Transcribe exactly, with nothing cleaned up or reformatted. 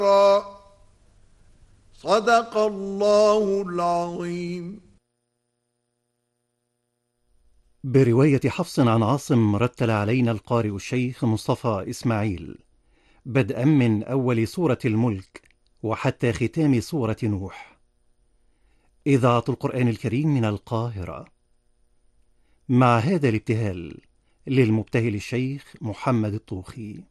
صدق الله العظيم. برواية حفص عن عاصم رتل علينا القارئ الشيخ مصطفى إسماعيل، بدءا من أول سورة الملك وحتى ختام سورة نوح. إذاعة القرآن الكريم من القاهرة. مع هذا الابتهال للمبتهل الشيخ محمد الطوخي.